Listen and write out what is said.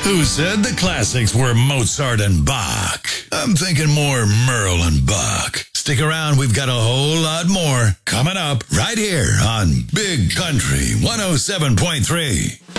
Who said the classics were Mozart and Bach? I'm thinking more Merle and Buck. Stick around, we've got a whole lot more coming up right here on Big Country 107.3.